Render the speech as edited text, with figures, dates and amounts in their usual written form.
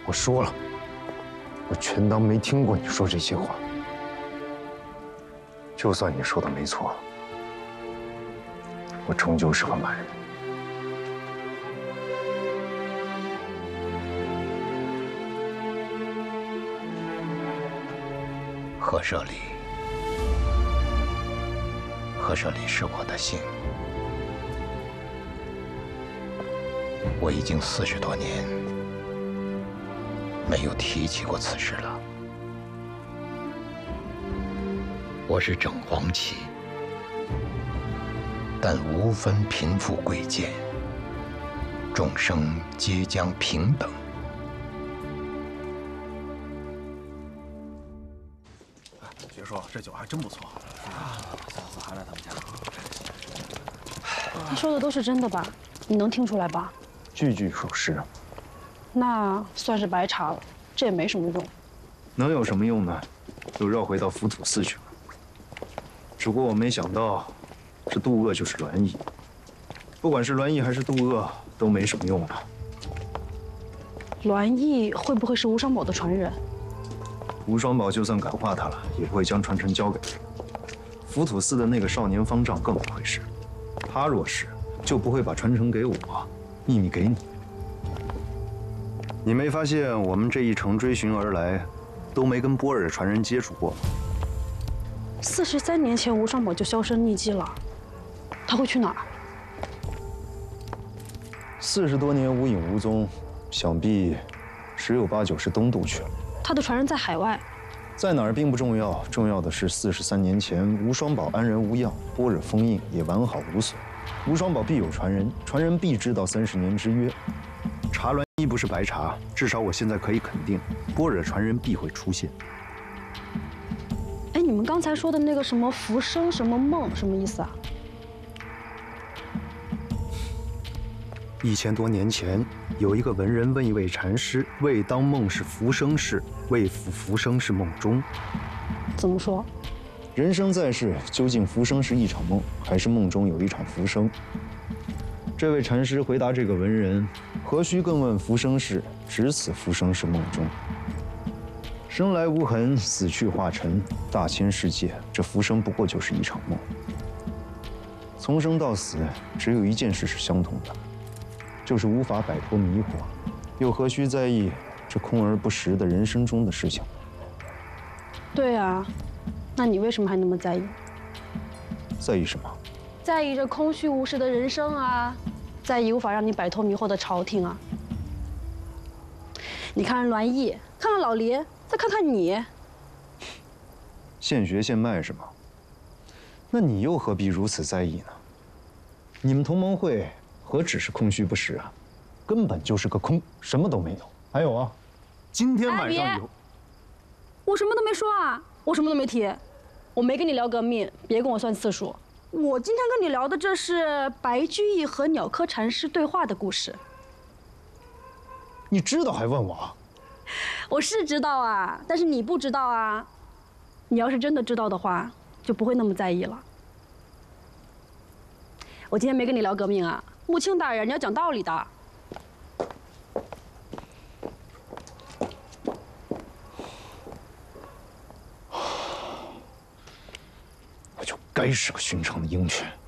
我说了，我全当没听过你说这些话。就算你说的没错，我终究是个满人。 何舍里，何舍里是我的姓。我已经40多年没有提起过此事了。我是正黄旗，但无分贫富贵贱，众生皆将平等。 学叔，这酒还真不错啊！下次还来他们家。 他说的都是真的吧？你能听出来吧？ 句句属实。 那算是白查了，这也没什么用。 能有什么用呢？又绕回到浮屠寺去了。只不过我没想到，这渡恶就是栾毅。不管是栾毅还是渡恶，都没什么用了。 栾毅会不会是无双宝的传人？ 无双宝就算感化他了，也不会将传承交给他。浮屠寺的那个少年方丈更不会是，他若是，就不会把传承给我，秘密给你。你没发现我们这一程追寻而来，都没跟波尔传人接触过吗 ？43年前，无双宝就销声匿迹了，他会去哪儿 ？40多年无影无踪，想必十有八九是东渡去了。 他的传人在海外， 在哪儿并不重要，重要的是43年前无双宝安然无恙，波尔封印也完好无损。无双宝必有传人，传人必知道30年之约。查栾毅不是白查，至少我现在可以肯定，波尔传人必会出现。 哎，你们刚才说的那个什么浮生什么梦，什么意思啊 ？1000多年前，有一个文人问一位禅师：“未当梦是浮生事，未复浮生是梦中。” 怎么说？ 人生在世，究竟浮生是一场梦，还是梦中有一场浮生？这位禅师回答这个文人：“何须更问浮生事？只此浮生是梦中。生来无痕，死去化尘，大千世界，这浮生不过就是一场梦。从生到死，只有一件事是相同的。”就是无法摆脱迷惑，又何须在意这空而不实的人生中的事情？ 对啊，那你为什么还那么在意？ 在意什么？ 在意这空虚无实的人生啊，在意无法让你摆脱迷惑的朝廷啊。你看栾毅，看看老黎，再看看你， 现学现卖是吗？那你又何必如此在意呢？你们同盟会何止是空虚不实啊，根本就是个空，什么都没有。还有啊，今天晚上有， 我什么都没说啊，我什么都没提，我没跟你聊革命，别跟我算次数。我今天跟你聊的这是白居易和鸟窠禅师对话的故事。 你知道还问我？ 我是知道啊，但是你不知道啊。你要是真的知道的话，就不会那么在意了。我今天没跟你聊革命啊。穆青大人，你要讲道理的。 我就该是个寻常的鹰犬。